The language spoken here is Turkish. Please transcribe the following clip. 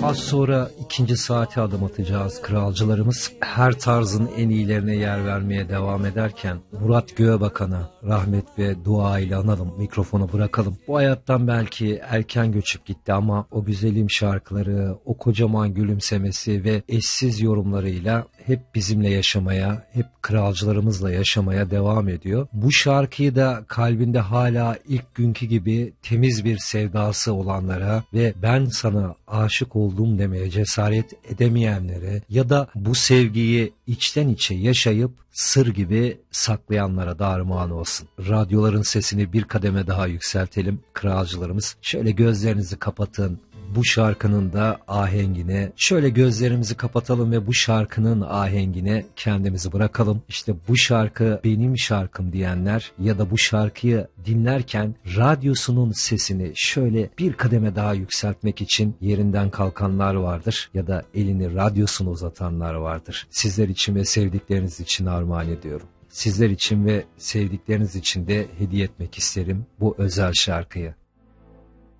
Az sonra ikinci saate adım atacağız kralcılarımız. Her tarzın en iyilerine yer vermeye devam ederken Murat Göğebakan'a rahmet ve dua ile analım, mikrofonu bırakalım. Bu hayattan belki erken göçüp gitti ama o güzelim şarkıları, o kocaman gülümsemesi ve eşsiz yorumlarıyla hep bizimle yaşamaya, hep kralcılarımızla yaşamaya devam ediyor. Bu şarkıyı da kalbinde hala ilk günkü gibi temiz bir sevdası olanlara ve ben sana aşık oldum demeye cesaret edemeyenlere ya da bu sevgiyi içten içe yaşayıp sır gibi saklayanlara da armağan olsun. Radyoların sesini bir kademe daha yükseltelim kralcılarımız. Şöyle gözlerinizi kapatın. Bu şarkının da ahengine, şöyle gözlerimizi kapatalım ve bu şarkının ahengine kendimizi bırakalım. İşte bu şarkı benim şarkım diyenler ya da bu şarkıyı dinlerken radyosunun sesini şöyle bir kademe daha yükseltmek için yerinden kalkanlar vardır ya da elini radyosuna uzatanlar vardır. Sizler için ve sevdikleriniz için armağan ediyorum. Sizler için ve sevdikleriniz için de hediye etmek isterim bu özel şarkıyı.